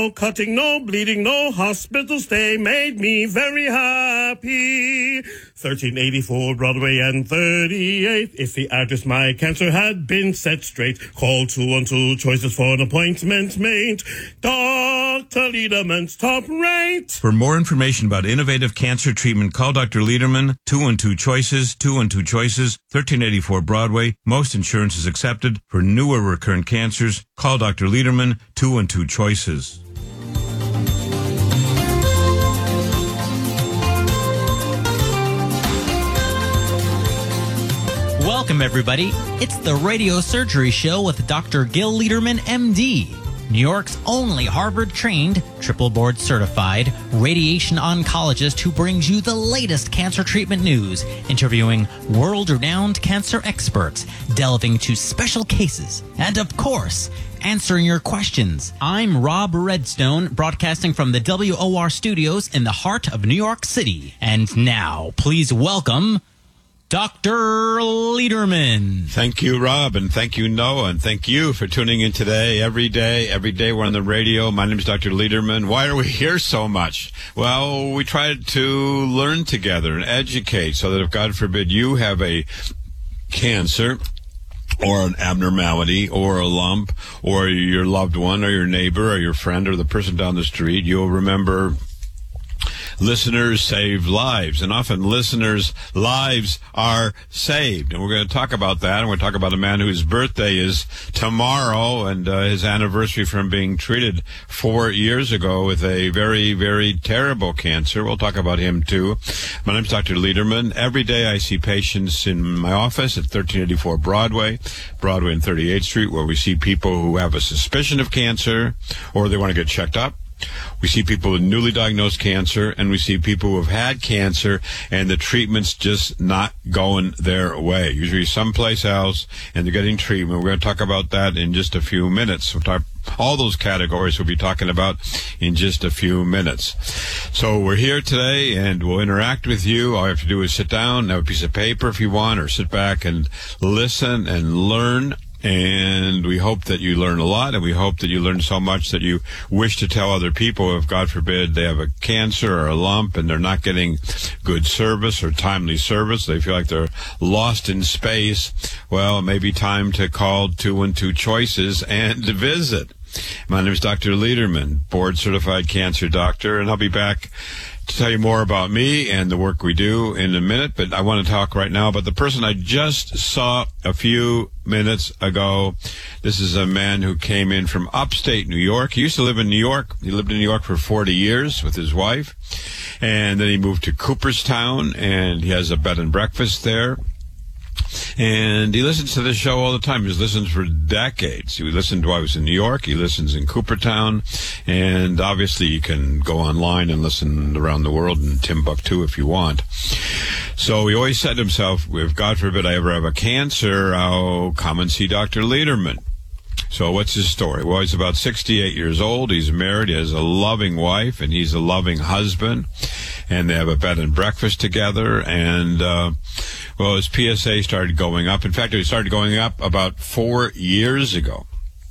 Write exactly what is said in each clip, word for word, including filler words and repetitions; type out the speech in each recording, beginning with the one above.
No cutting, no bleeding, no hospital stay made me very happy. thirteen eighty-four Broadway and thirty-eighth. If the address my cancer had been set straight, call two one two choices for an appointment made. Doctor Lederman's top rate. For more information about innovative cancer treatment, call Doctor Lederman, two one two choices, two one two choices, thirteen eighty-four Broadway. Most insurance is accepted. For newer recurrent cancers, call Doctor Lederman, two one two choices. Welcome, everybody. It's the Radio Surgery Show with Doctor Gil Lederman, M D, New York's only Harvard-trained, triple board-certified radiation oncologist who brings you the latest cancer treatment news, interviewing world-renowned cancer experts, delving into special cases, and, of course, answering your questions. I'm Rob Redstone, broadcasting from the W O R studios in the heart of New York City. And now, please welcome Doctor Lederman. Thank you, Rob, and thank you, Noah, and thank you for tuning in today. Every day, every day we're on the radio. My name is Doctor Lederman. Why are we here so much? Well, we try to learn together and educate so that if, God forbid, you have a cancer or an abnormality or a lump or your loved one or your neighbor or your friend or the person down the street, you'll remember listeners save lives, and often listeners' lives are saved. And we're going to talk about that, and we're going to talk about a man whose birthday is tomorrow, and uh, his anniversary from being treated four years ago with a very, very terrible cancer. We'll talk about him, too. My name's Doctor Lederman. Every day I see patients in my office at thirteen eighty-four Broadway, Broadway and thirty-eighth Street, where we see people who have a suspicion of cancer, or they want to get checked up. We see people with newly diagnosed cancer, and we see people who have had cancer, and the treatment's just not going their way. Usually someplace else, and they're getting treatment. We're going to talk about that in just a few minutes. We'll talk all those categories we'll be talking about in just a few minutes. So we're here today, and we'll interact with you. All you have to do is sit down, have a piece of paper if you want, or sit back and listen and learn. And we hope that you learn a lot, and we hope that you learn so much that you wish to tell other people if, God forbid, they have a cancer or a lump and they're not getting good service or timely service. They feel like they're lost in space. Well, it may be time to call two one two choices and visit. My name is Doctor Lederman, board-certified cancer doctor, and I'll be back to tell you more about me and the work we do in a minute, but I want to talk right now about the person I just saw a few minutes ago. This is a man who came in from upstate New York. He used to live in New York. He lived in New York for forty years with his wife, and then he moved to Cooperstown, and he has a bed and breakfast there. And he listens to this show all the time. He's listened for decades. He listened while he was in New York. He listens in Cooperstown. And obviously you can go online and listen around the world in Timbuktu if you want. So he always said to himself, if God forbid I ever have a cancer, I'll come and see Doctor Lederman. So what's his story? Well, he's about sixty-eight years old. He's married. He has a loving wife, and he's a loving husband. And they have a bed and breakfast together. And, uh, well, his P S A started going up. In fact, it started going up about four years ago.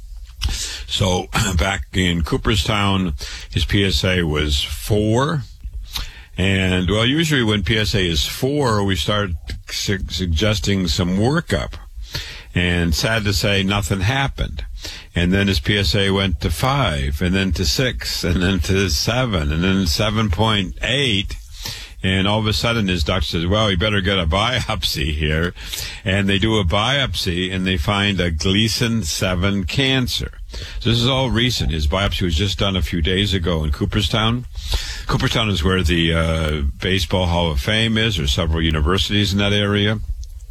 So back in Cooperstown, his P S A was four. And, well, usually when P S A is four, we start su- suggesting some workup. And sad to say, nothing happened. And then his P S A went to five, and then to six, and then to seven, and then seven point eight. And all of a sudden his doctor says, well, you better get a biopsy here. And they do a biopsy, and they find a Gleason seven cancer. So this is all recent. His biopsy was just done a few days ago in Cooperstown. Cooperstown is where the uh, Baseball Hall of Fame is. There's several universities in that area.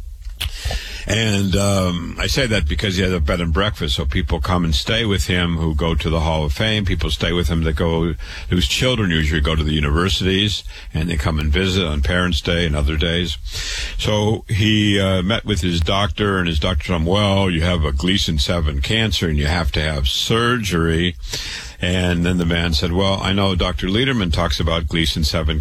And um, I say that because he has a bed and breakfast, so people come and stay with him who go to the Hall of Fame. People stay with him that go, whose children usually go to the universities, and they come and visit on Parents' Day and other days. So he uh, met with his doctor, and his doctor told him, well, you have a Gleason seven cancer, and you have to have surgery. And then the man said, well, I know Doctor Lederman talks about Gleason seven